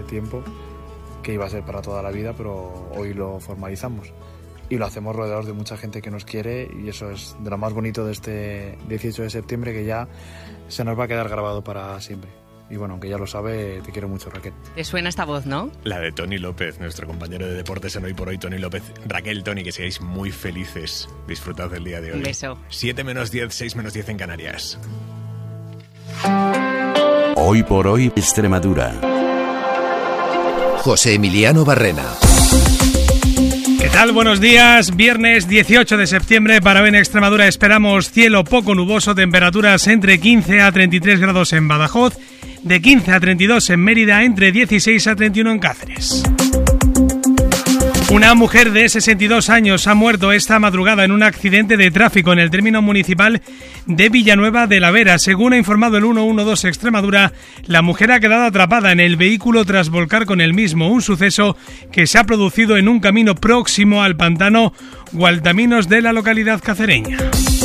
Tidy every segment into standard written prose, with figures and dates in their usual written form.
tiempo que iba a ser para toda la vida, pero hoy lo formalizamos. Y lo hacemos rodeados de mucha gente que nos quiere, y eso es de lo más bonito de este 18 de septiembre, que ya se nos va a quedar grabado para siempre. Y bueno, aunque ya lo sabe, te quiero mucho, Raquel. Te suena esta voz, ¿no? La de Tony López, nuestro compañero de deportes en Hoy por Hoy, Tony López. Raquel, Tony, que seáis muy felices. Disfrutad del día de hoy. Un beso. 7 menos 10, 6 menos 10 en Canarias. Hoy por Hoy, Extremadura. José Emiliano Barrena. ¿Qué tal? Buenos días. Viernes 18 de septiembre. Para hoy en Extremadura esperamos cielo poco nuboso, temperaturas entre 15 a 33 grados en Badajoz, de 15 a 32 en Mérida, entre 16 a 31 en Cáceres. Una mujer de 62 años ha muerto esta madrugada en un accidente de tráfico en el término municipal de Villanueva de la Vera. Según ha informado el 112 Extremadura, la mujer ha quedado atrapada en el vehículo tras volcar con el mismo, un suceso que se ha producido en un camino próximo al pantano Gualdaminos de la localidad cacereña.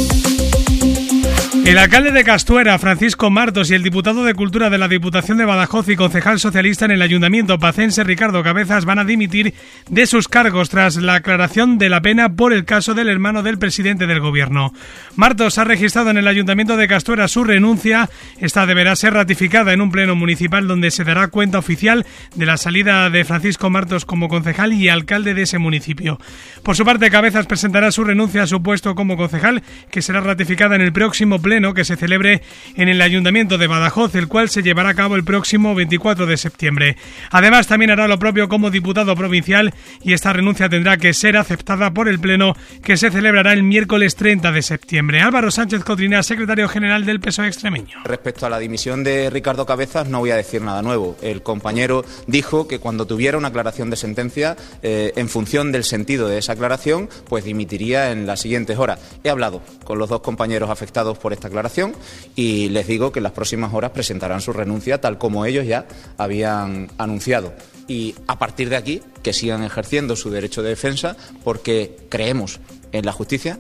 El alcalde de Castuera, Francisco Martos, y el diputado de Cultura de la Diputación de Badajoz y concejal socialista en el Ayuntamiento pacense, Ricardo Cabezas, van a dimitir de sus cargos tras la aclaración de la pena por el caso del hermano del presidente del Gobierno. Martos ha registrado en el Ayuntamiento de Castuera su renuncia. Esta deberá ser ratificada en un pleno municipal donde se dará cuenta oficial de la salida de Francisco Martos como concejal y alcalde de ese municipio. Por su parte, Cabezas presentará su renuncia a su puesto como concejal, que será ratificada en el próximo pleno que se celebre en el Ayuntamiento de Badajoz, el cual se llevará a cabo el próximo 24 de septiembre. Además, también hará lo propio como diputado provincial, y esta renuncia tendrá que ser aceptada por el pleno que se celebrará el miércoles 30 de septiembre. Álvaro Sánchez Cotrina, secretario general del PSOE extremeño. Respecto a la dimisión de Ricardo Cabezas, no voy a decir nada nuevo. El compañero dijo que cuando tuviera una aclaración de sentencia, en función del sentido de esa aclaración, pues dimitiría en las siguientes horas. He hablado con los dos compañeros afectados por esta aclaración y les digo que en las próximas horas presentarán su renuncia tal como ellos ya habían anunciado. Y a partir de aquí, que sigan ejerciendo su derecho de defensa, porque creemos en la justicia.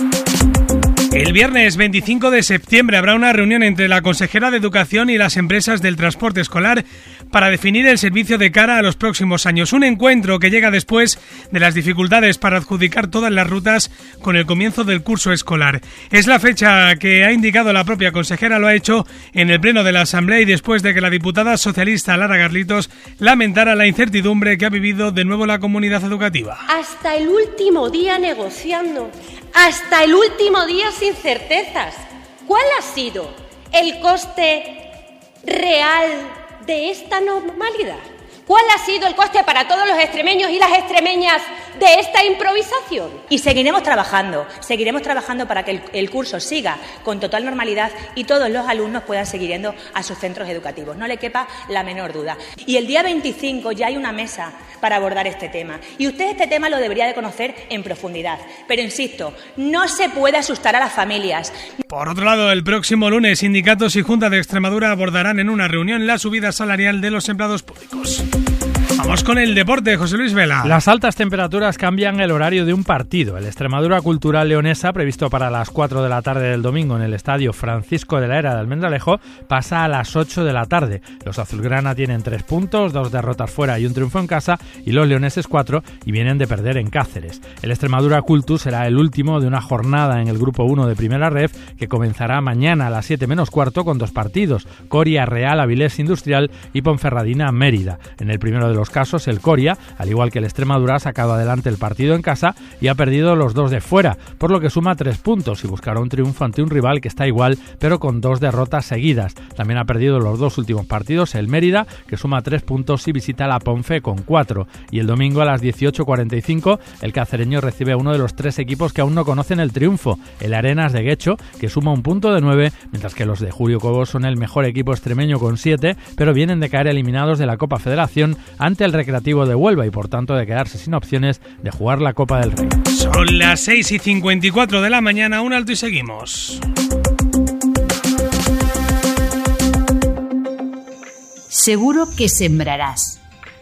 El viernes 25 de septiembre habrá una reunión entre la consejera de Educación y las empresas del transporte escolar para definir el servicio de cara a los próximos años. Un encuentro que llega después de las dificultades para adjudicar todas las rutas con el comienzo del curso escolar. Es la fecha que ha indicado la propia consejera, lo ha hecho en el pleno de la Asamblea y después de que la diputada socialista Lara Garlitos lamentara la incertidumbre que ha vivido de nuevo la comunidad educativa. Hasta el último día negociando, hasta el último día sin certezas. ¿Cuál ha sido el coste real de esta normalidad? ¿Cuál ha sido el coste para todos los extremeños y las extremeñas de esta improvisación? Y seguiremos trabajando para que el curso siga con total normalidad y todos los alumnos puedan seguir yendo a sus centros educativos. No le quepa la menor duda. Y el día 25 ya hay una mesa para abordar este tema. Y usted este tema lo debería de conocer en profundidad. Pero insisto, no se puede asustar a las familias. Por otro lado, el próximo lunes, sindicatos y Junta de Extremadura abordarán en una reunión la subida salarial de los empleados públicos. Vamos con el deporte, José Luis Vela. Las altas temperaturas cambian el horario de un partido. El Extremadura Cultural Leonesa, previsto para las 4 de la tarde del domingo en el estadio Francisco de la Era de Almendralejo, pasa a las 8 de la tarde. Los azulgrana tienen 3 puntos, 2 derrotas fuera y un triunfo en casa, y los leoneses 4 y vienen de perder en Cáceres. El Extremadura Cultu será el último de una jornada en el Grupo 1 de Primera Ref que comenzará mañana a las 7 menos cuarto con 2 partidos, Coria Real Avilés Industrial y Ponferradina Mérida. En el primero de los casos, el Coria, al igual que el Extremadura, ha sacado adelante el partido en casa y ha perdido los 2 de fuera, por lo que suma 3 puntos y buscará un triunfo ante un rival que está igual, pero con 2 derrotas seguidas. También ha perdido los 2 últimos partidos el Mérida, que suma 3 puntos y visita la Ponfe con 4. Y el domingo a las 18:45, el cacereño recibe a uno de los 3 equipos que aún no conocen el triunfo, el Arenas de Guecho, que suma 1 punto de 9, mientras que los de Julio Cobos son el mejor equipo extremeño con 7, pero vienen de caer eliminados de la Copa Federación ante el Recreativo de Huelva y por tanto de quedarse sin opciones de jugar la Copa del Rey. Son las 6:54 de la mañana, un alto y seguimos. Seguro que sembrarás,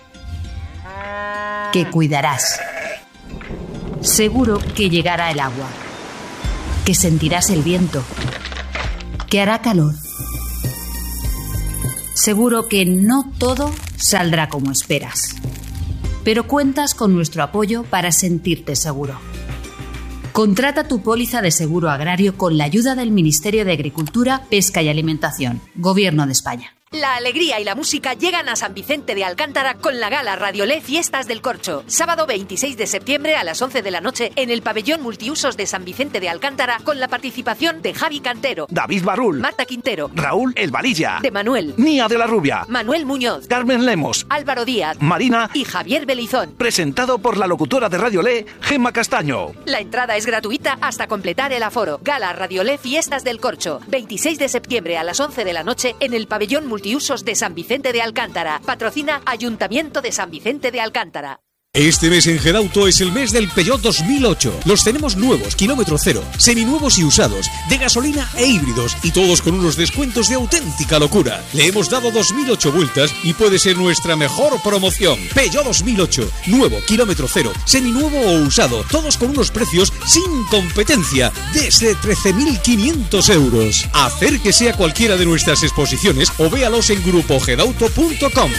que cuidarás. Seguro que llegará el agua, que sentirás el viento, que hará calor. Seguro que no todo saldrá como esperas, pero cuentas con nuestro apoyo para sentirte seguro. Contrata tu póliza de seguro agrario con la ayuda del Ministerio de Agricultura, Pesca y Alimentación, Gobierno de España. La alegría y la música llegan a San Vicente de Alcántara con la gala Radiolé Fiestas del Corcho. Sábado 26 de septiembre a las 11 de la noche en el pabellón multiusos de San Vicente de Alcántara con la participación de Javi Cantero, David Barrul, Marta Quintero, Raúl El Valilla, de Manuel, Nia de la Rubia, Manuel Muñoz, Carmen Lemos, Álvaro Díaz, Marina y Javier Belizón. Presentado por la locutora de Radiolé, Gemma Castaño. La entrada es gratuita hasta completar el aforo. Gala Radiolé Fiestas del Corcho. 26 de septiembre a las 11 de la noche en el pabellón multiusos de San Vicente de Alcántara. Patrocina Ayuntamiento de San Vicente de Alcántara. Este mes en Gedauto es el mes del Peugeot 2008. Los tenemos nuevos, kilómetro cero, seminuevos y usados, de gasolina e híbridos, y todos con unos descuentos de auténtica locura. Le hemos dado 2008 vueltas y puede ser nuestra mejor promoción. Peugeot 2008, nuevo, kilómetro cero, seminuevo o usado, todos con unos precios sin competencia, desde 13.500 euros. Acérquese a cualquiera de nuestras exposiciones o véalos en grupogedauto.com.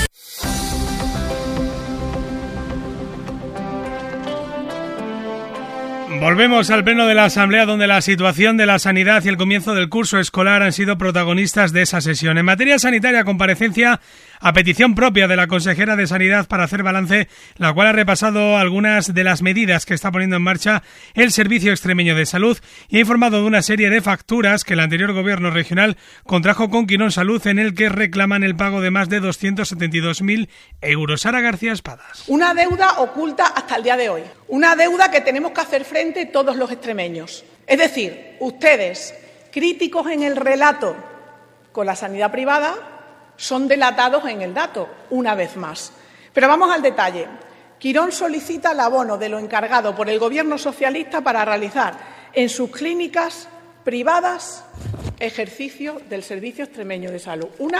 Volvemos al pleno de la Asamblea, donde la situación de la sanidad y el comienzo del curso escolar han sido protagonistas de esa sesión. En materia sanitaria, comparecencia a petición propia de la consejera de Sanidad para hacer balance, la cual ha repasado algunas de las medidas que está poniendo en marcha el Servicio Extremeño de Salud y ha informado de una serie de facturas que el anterior gobierno regional contrajo con Quirón Salud, en el que reclaman el pago de más de 272.000 euros. Sara García Espadas. Una deuda oculta hasta el día de hoy. Una deuda que tenemos que hacer frente todos los extremeños. Es decir, ustedes, críticos en el relato con la sanidad privada, son delatados en el dato, una vez más. Pero vamos al detalle. Quirón solicita el abono de lo encargado por el Gobierno socialista para realizar en sus clínicas privadas ejercicio del Servicio Extremeño de Salud. 1,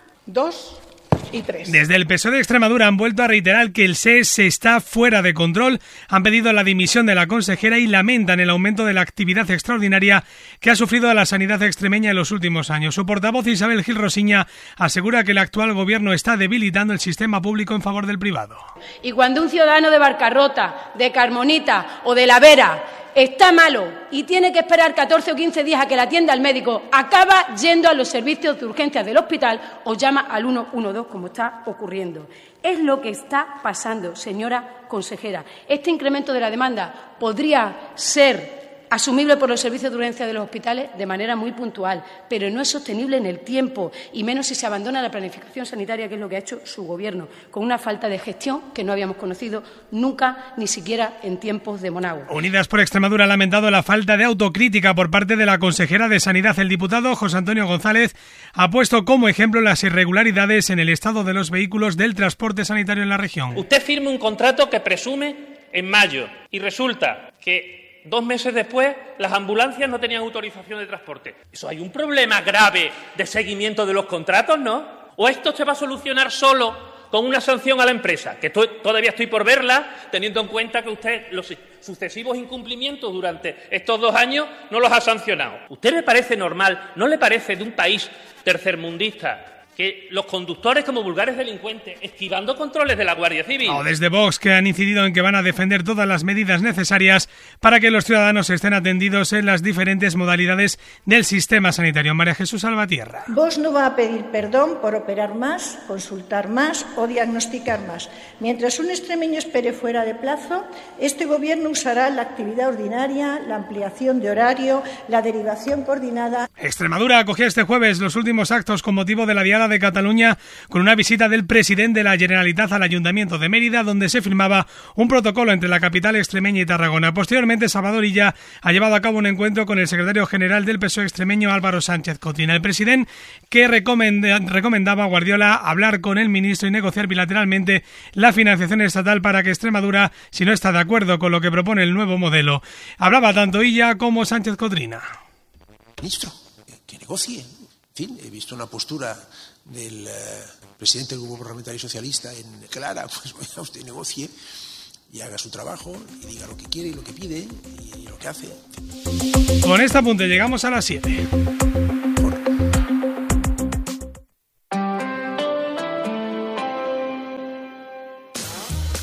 2 y 3. Desde el PSOE de Extremadura han vuelto a reiterar que el SES está fuera de control, han pedido la dimisión de la consejera y lamentan el aumento de la actividad extraordinaria que ha sufrido la sanidad extremeña en los últimos años. Su portavoz Isabel Gil Rosiña asegura que el actual gobierno está debilitando el sistema público en favor del privado. Y cuando un ciudadano de Barcarrota, de Carmonita o de La Vera está malo y tiene que esperar 14 o 15 días a que la atienda el médico, acaba yendo a los servicios de urgencias del hospital o llama al 112, como está ocurriendo. Es lo que está pasando, señora consejera. Este incremento de la demanda podría ser asumible por los servicios de urgencia de los hospitales de manera muy puntual, pero no es sostenible en el tiempo, y menos si se abandona la planificación sanitaria, que es lo que ha hecho su Gobierno, con una falta de gestión que no habíamos conocido nunca, ni siquiera en tiempos de Monagua. Unidas por Extremadura ha lamentado la falta de autocrítica por parte de la consejera de Sanidad. El diputado José Antonio González ha puesto como ejemplo las irregularidades en el estado de los vehículos del transporte sanitario en la región. Usted firma un contrato que presume en mayo y resulta que 2 meses después, las ambulancias no tenían autorización de transporte. Eso hay un problema grave de seguimiento de los contratos, ¿no? ¿O esto se va a solucionar solo con una sanción a la empresa? Que todavía estoy por verla, teniendo en cuenta que usted los sucesivos incumplimientos durante estos 2 años no los ha sancionado. ¿Usted le parece normal, no le parece de un país tercermundista, que los conductores como vulgares delincuentes, esquivando controles de la Guardia Civil? O desde Vox, que han incidido en que van a defender todas las medidas necesarias para que los ciudadanos estén atendidos en las diferentes modalidades del sistema sanitario. María Jesús Salvatierra. Vox no va a pedir perdón por operar más, consultar más o diagnosticar más. Mientras un extremeño espere fuera de plazo, este Gobierno usará la actividad ordinaria, la ampliación de horario, la derivación coordinada. Extremadura acogió este jueves los últimos actos con motivo de la Diada de Cataluña, con una visita del presidente de la Generalitat al Ayuntamiento de Mérida, donde se firmaba un protocolo entre la capital extremeña y Tarragona. Posteriormente, Salvador Illa ha llevado a cabo un encuentro con el secretario general del PSOE extremeño, Álvaro Sánchez Cotina. El presidente, que recomendaba a Guardiola hablar con el ministro y negociar bilateralmente la financiación estatal para que Extremadura, si no está de acuerdo con lo que propone el nuevo modelo. Hablaba tanto Illa como Sánchez Cotrina. Ministro, que negocie. En fin, he visto una postura del presidente del Grupo Parlamentario Socialista en clara, pues oiga, usted negocie y haga su trabajo y diga lo que quiere y lo que pide y lo que hace. Con este apunte llegamos a las 7.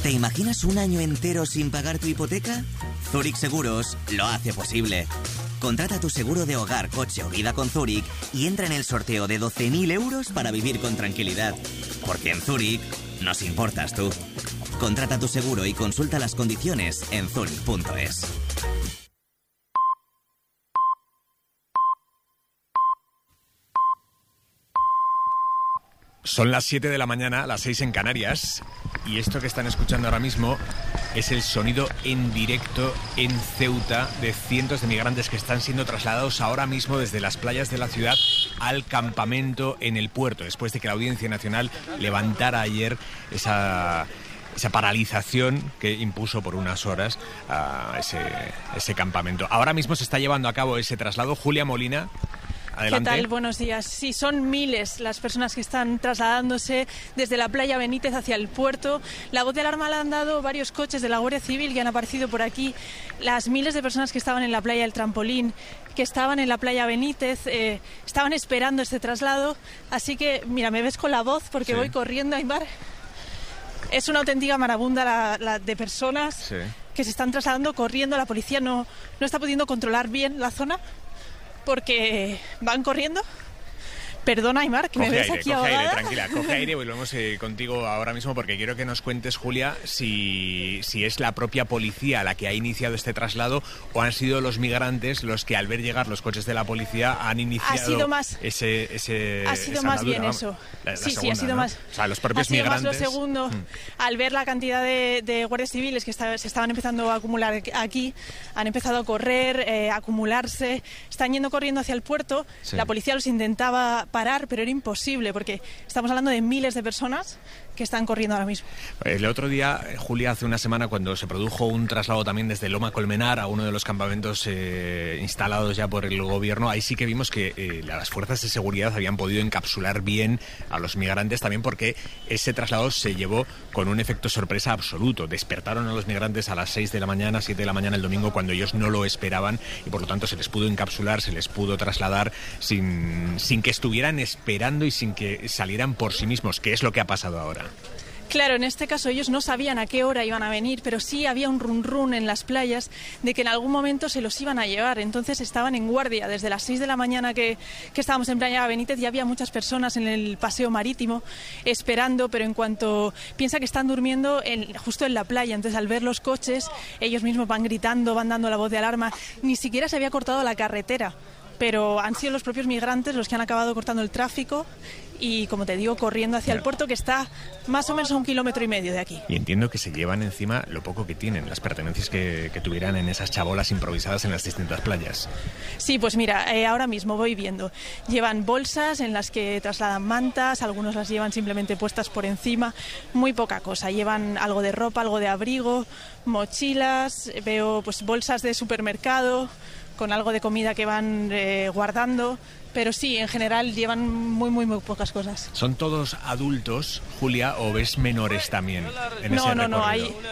¿Te imaginas un año entero sin pagar tu hipoteca? Zurich Seguros lo hace posible. Contrata tu seguro de hogar, coche o vida con Zurich y entra en el sorteo de 12.000 euros para vivir con tranquilidad. Porque en Zurich nos importas tú. Contrata tu seguro y consulta las condiciones en zurich.es. Son las 7 de la mañana, las 6 en Canarias, y esto que están escuchando ahora mismo es el sonido en directo en Ceuta de cientos de migrantes que están siendo trasladados ahora mismo desde las playas de la ciudad al campamento en el puerto, después de que la Audiencia Nacional levantara ayer esa paralización que impuso por unas horas a ese campamento. Ahora mismo se está llevando a cabo ese traslado. Julia Molina, adelante. ¿Qué tal? Buenos días. Sí, son miles las personas que están trasladándose desde la playa Benítez hacia el puerto. La voz de alarma la han dado varios coches de la Guardia Civil que han aparecido por aquí. Las miles de personas que estaban en la playa del Trampolín, que estaban en la playa Benítez, estaban esperando este traslado. Así que, mira, me ves con la voz porque voy corriendo, Aymar. Es una auténtica marabunda la de personas que se están trasladando corriendo. La policía no está pudiendo controlar bien la zona porque van corriendo. Perdona, Aymar, que me ves aquí ahogada. Coge aire, tranquila, coge aire y volvemos contigo ahora mismo porque quiero que nos cuentes, Julia, si es la propia policía la que ha iniciado este traslado o han sido los migrantes los que al ver llegar los coches de la policía han iniciado ha sido más bien eso. Sí, ha sido más. O sea, los propios ha sido migrantes. Más lo segundo, al ver la cantidad de guardias civiles que se estaban empezando a acumular aquí, han empezado a correr, a acumularse, están yendo corriendo hacia el puerto. Sí. La policía los intentaba parar, pero era imposible porque estamos hablando de miles de personas que están corriendo ahora mismo. El otro día, Julia, hace una semana, cuando se produjo un traslado también desde Loma Colmenar a uno de los campamentos instalados ya por el gobierno, ahí sí que vimos que las fuerzas de seguridad habían podido encapsular bien a los migrantes, también porque ese traslado se llevó con un efecto sorpresa absoluto. Despertaron a los migrantes a las 6 de la mañana, 7 de la mañana el domingo, cuando ellos no lo esperaban, y por lo tanto se les pudo encapsular, se les pudo trasladar sin que estuvieran esperando y sin que salieran por sí mismos, que es lo que ha pasado ahora. Claro, en este caso ellos no sabían a qué hora iban a venir, pero sí había un run en las playas de que en algún momento se los iban a llevar. Entonces estaban en guardia desde las 6 de la mañana que estábamos en Playa Benítez. Ya había muchas personas en el paseo marítimo esperando, pero en cuanto piensa que están durmiendo justo en la playa, entonces al ver los coches ellos mismos van gritando, van dando la voz de alarma. Ni siquiera se había cortado la carretera, pero han sido los propios migrantes los que han acabado cortando el tráfico y, como te digo, corriendo hacia el puerto, que está más o menos a 1,5 kilómetros de aquí. Y entiendo que se llevan encima lo poco que tienen, las pertenencias que tuvieran en esas chabolas improvisadas en las distintas playas. Sí, pues mira, ahora mismo voy viendo. Llevan bolsas en las que trasladan mantas, algunos las llevan simplemente puestas por encima, muy poca cosa. Llevan algo de ropa, algo de abrigo, mochilas, veo pues bolsas de supermercado con algo de comida que van guardando, pero sí, en general llevan muy pocas cosas. ¿Son todos adultos, Julia, o ves menores también en ese recorrido? No,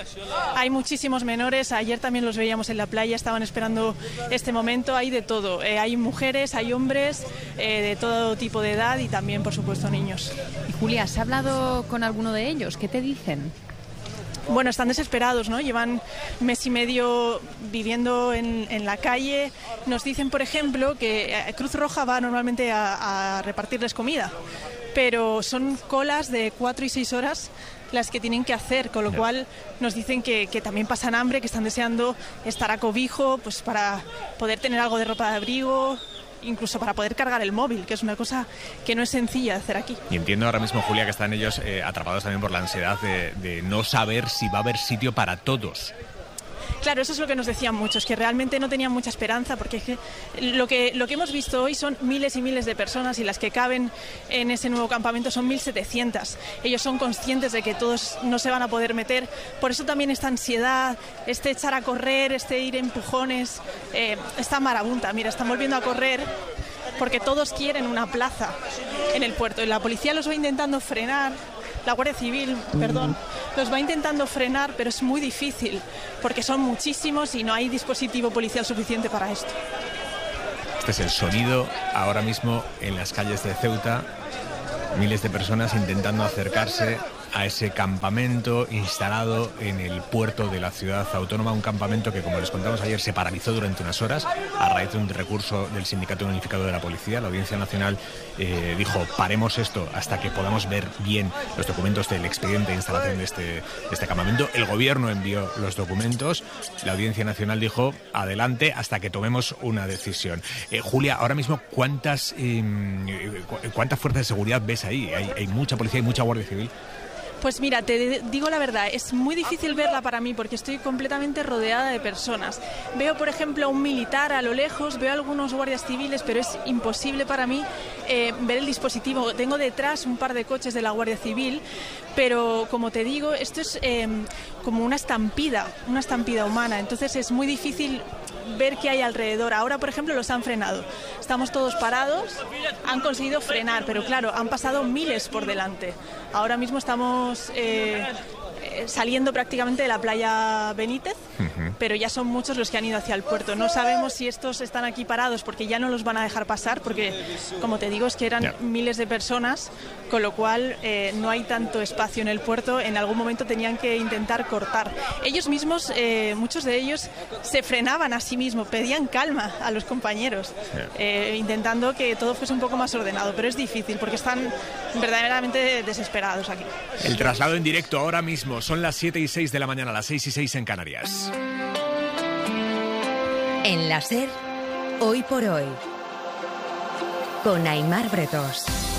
hay muchísimos menores. Ayer también los veíamos en la playa, estaban esperando este momento. Hay de todo, hay mujeres, hay hombres, de todo tipo de edad y también, por supuesto, niños. Y Julia, ¿has hablado con alguno de ellos? ¿Qué te dicen? Bueno, están desesperados, ¿no? Llevan mes y medio viviendo en la calle. Nos dicen, por ejemplo, que Cruz Roja va normalmente a repartirles comida, pero son colas de 4 y 6 horas las que tienen que hacer, con lo cual nos dicen que también pasan hambre, que están deseando estar a cobijo, pues para poder tener algo de ropa de abrigo, incluso para poder cargar el móvil, que es una cosa que no es sencilla de hacer aquí. Y entiendo ahora mismo, Julia, que están ellos atrapados también por la ansiedad de no saber si va a haber sitio para todos. Claro, eso es lo que nos decían muchos, que realmente no tenían mucha esperanza, porque es que lo que hemos visto hoy son miles y miles de personas y las que caben en ese nuevo campamento son 1.700. Ellos son conscientes de que todos no se van a poder meter, por eso también esta ansiedad, este echar a correr, este ir empujones, esta marabunta. Mira, están volviendo a correr porque todos quieren una plaza en el puerto y la policía los va intentando frenar. La Guardia Civil, los va intentando frenar, pero es muy difícil porque son muchísimos y no hay dispositivo policial suficiente para esto. Este es el sonido ahora mismo en las calles de Ceuta. Miles de personas intentando acercarse a ese campamento instalado en el puerto de la ciudad autónoma, un campamento que, como les contamos ayer, se paralizó durante unas horas a raíz de un recurso del Sindicato Unificado de la Policía. La Audiencia Nacional dijo: paremos esto hasta que podamos ver bien los documentos del expediente de instalación de este campamento. El gobierno envió los documentos, la Audiencia Nacional dijo: adelante hasta que tomemos una decisión. Julia, ahora mismo, ¿cuántas fuerzas de seguridad ves ahí? Hay mucha policía y mucha Guardia Civil. Pues mira, te digo la verdad, es muy difícil verla para mí porque estoy completamente rodeada de personas. Veo, por ejemplo, a un militar a lo lejos, veo a algunos guardias civiles, pero es imposible para mí ver el dispositivo. Tengo detrás un par de coches de la Guardia Civil, pero como te digo, esto es como una estampida humana, entonces es muy difícil ver qué hay alrededor. Ahora, por ejemplo, los han frenado. Estamos todos parados, han conseguido frenar, pero claro, han pasado miles por delante. Ahora mismo estamos saliendo prácticamente de la playa Benítez, pero ya son muchos los que han ido hacia el puerto. No sabemos si estos están aquí parados porque ya no los van a dejar pasar, porque, como te digo, es que eran miles de personas, con lo cual no hay tanto espacio en el puerto. En algún momento tenían que intentar cortar. Ellos mismos, muchos de ellos, se frenaban a sí mismos, pedían calma a los compañeros, intentando que todo fuese un poco más ordenado, pero es difícil porque están verdaderamente desesperados aquí. El traslado en directo ahora mismo. Son las 7:06 de la mañana, las 6:06 en Canarias. En la SER, Hoy por Hoy, con Aimar Bretós.